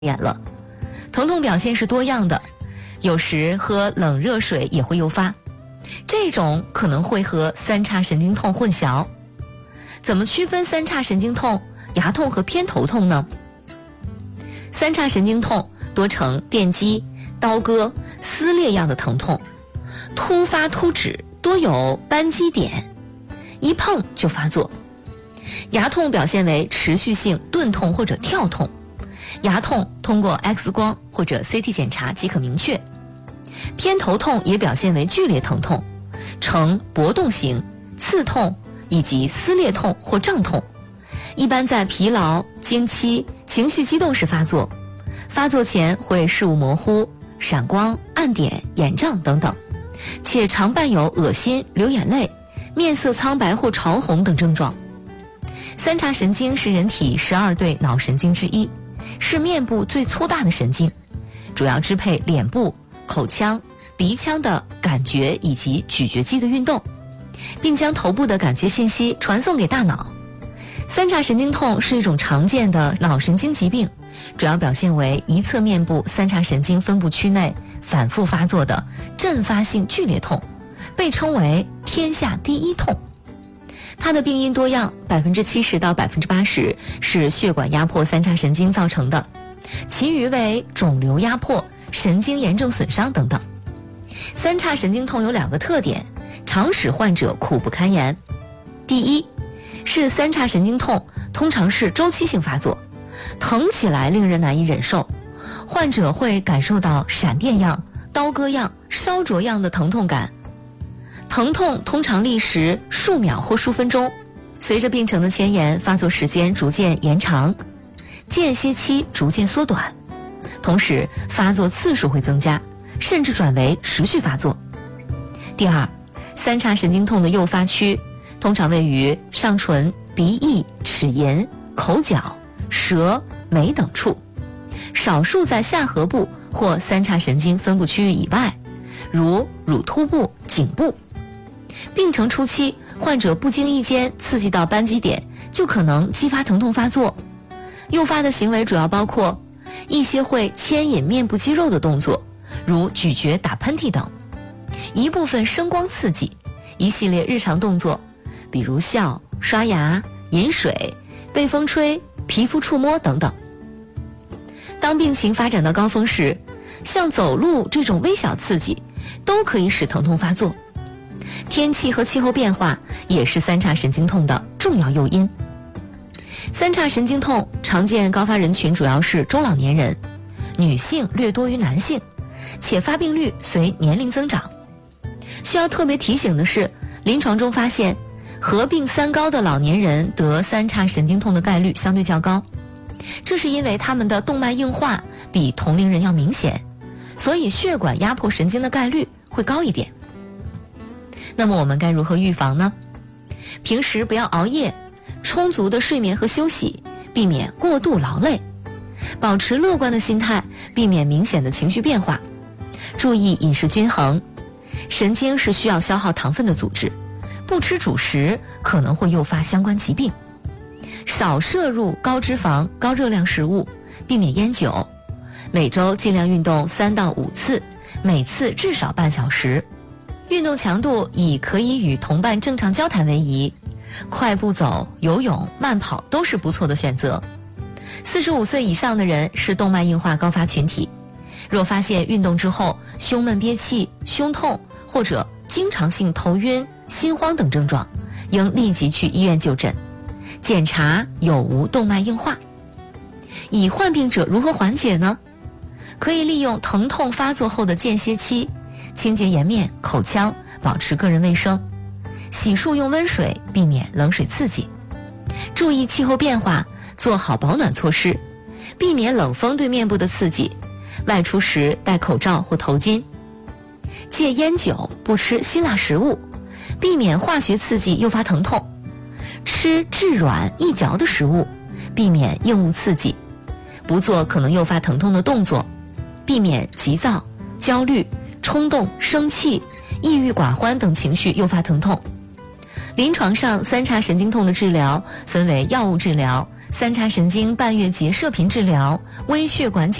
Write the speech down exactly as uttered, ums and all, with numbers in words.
眼了。疼痛表现是多样的，有时喝冷热水也会诱发，这种可能会和三叉神经痛混淆。怎么区分三叉神经痛、牙痛和偏头痛呢？三叉神经痛多呈电击、刀割、撕裂样的疼痛，突发突止，多有扳机点，一碰就发作。牙痛表现为持续性钝痛或者跳痛，牙痛通过 X 光或者 C T 检查即可明确。偏头痛也表现为剧烈疼痛，呈搏动型、刺痛以及撕裂痛或胀痛，一般在疲劳、经期、情绪激动时发作，发作前会视物模糊、闪光、暗点、眼胀等等，且常伴有恶心、流眼泪、面色苍白或潮红等症状。三叉神经是人体十二对脑神经之一，是面部最粗大的神经，主要支配脸部、口腔、鼻腔的感觉以及咀嚼肌的运动，并将头部的感觉信息传送给大脑。三叉神经痛是一种常见的脑神经疾病，主要表现为一侧面部三叉神经分布区内反复发作的阵发性剧烈痛，被称为天下第一痛。它的病因多样， 百分之七十到百分之八十 是血管压迫三叉神经造成的，其余为肿瘤压迫、神经炎症损伤等等。三叉神经痛有两个特点，常使患者苦不堪言。第一，是三叉神经痛通常是周期性发作，疼起来令人难以忍受，患者会感受到闪电样、刀割样、烧灼样的疼痛感，疼痛通常历时数秒或数分钟，随着病程的迁延，发作时间逐渐延长，间歇期逐渐缩短，同时发作次数会增加，甚至转为持续发作。第二，三叉神经痛的诱发区通常位于上唇、鼻翼、齿龈、口角、舌、眉等处，少数在下颌部或三叉神经分布区域以外，如乳突部、颈部。病程初期，患者不经意间刺激到扳机点，就可能激发疼痛发作。诱发的行为主要包括一些会牵引面部肌肉的动作，如咀嚼、打喷嚏等；一部分声光刺激；一系列日常动作，比如笑、刷牙、饮水、被风吹、皮肤触摸等等。当病情发展到高峰时，像走路这种微小刺激都可以使疼痛发作。天气和气候变化也是三叉神经痛的重要诱因。三叉神经痛常见高发人群主要是中老年人，女性略多于男性，且发病率随年龄增长。需要特别提醒的是，临床中发现合并三高的老年人得三叉神经痛的概率相对较高，这是因为他们的动脉硬化比同龄人要明显，所以血管压迫神经的概率会高一点。那么我们该如何预防呢？平时不要熬夜，充足的睡眠和休息，避免过度劳累，保持乐观的心态，避免明显的情绪变化，注意饮食均衡。神经是需要消耗糖分的组织，不吃主食可能会诱发相关疾病。少摄入高脂肪、高热量食物，避免烟酒。每周尽量运动三到五次，每次至少半小时。运动强度以可以与同伴正常交谈为宜，快步走、游泳、慢跑都是不错的选择。四十五岁以上的人是动脉硬化高发群体，若发现运动之后胸闷憋气、胸痛或者经常性头晕、心慌等症状，应立即去医院就诊，检查有无动脉硬化。已患病者如何缓解呢？可以利用疼痛发作后的间歇期，清洁颜面、口腔，保持个人卫生，洗漱用温水，避免冷水刺激，注意气候变化，做好保暖措施，避免冷风对面部的刺激，外出时戴口罩或头巾，戒烟酒，不吃辛辣食物，避免化学刺激诱发疼痛，吃质软易嚼的食物，避免硬物刺激，不做可能诱发疼痛的动作，避免急躁、焦虑、冲动、生气、抑郁寡欢等情绪诱发疼痛。临床上，三叉神经痛的治疗分为药物治疗、 三叉神经半月结射频治疗、微血管